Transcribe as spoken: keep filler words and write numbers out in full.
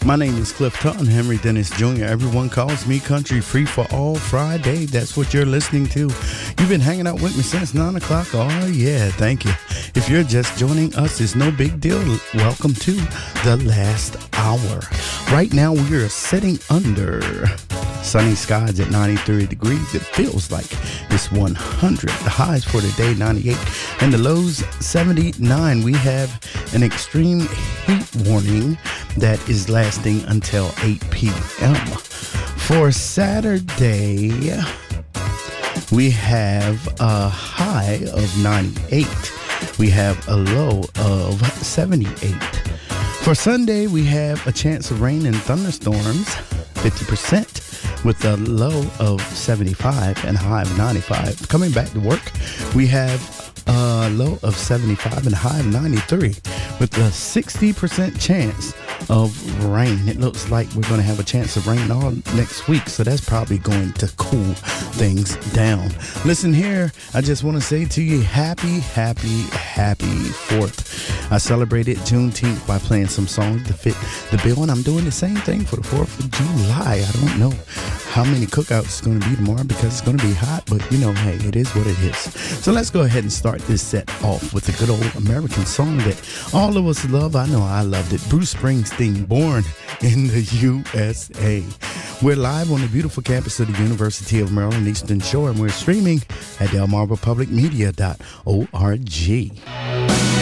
My name is Cliff Tutton, Henry Dennis Junior Everyone calls me Country Free for All Friday. That's what you're listening to. You've been hanging out with me since nine o'clock. Oh, yeah, thank you. If you're just joining us, it's no big deal. Welcome to the last hour. Right now, we are sitting under sunny skies at ninety-three degrees. It feels like it's one hundred. The highs for the day, ninety-eight, and the lows, seventy-nine. We have an extreme heat warning that is lasting until eight p.m. For Saturday, we have a high of ninety-eight. We have a low of seventy-eight. For Sunday, we have a chance of rain and thunderstorms, fifty percent, with a low of seventy-five and a high of ninety-five. Coming back to work, we have a low of seventy-five and a high of ninety-three, with a sixty percent chance of rain. It looks like we're going to have a chance of rain all next week, so that's probably going to cool things down. Listen here, I just want to say to you, happy, happy, happy fourth. I celebrated Juneteenth by playing some songs to fit the bill, and I'm doing the same thing for the fourth of July. I don't know how many cookouts it's going to be tomorrow because it's going to be hot, but you know, hey, it is what it is. So let's go ahead and start this set off with a good old American song that all of us love. I know I loved it. Bruce Springsteen, Born in the U S A. We're live on the beautiful campus of the University of Maryland Eastern Shore, and we're streaming at delmarva public media dot org.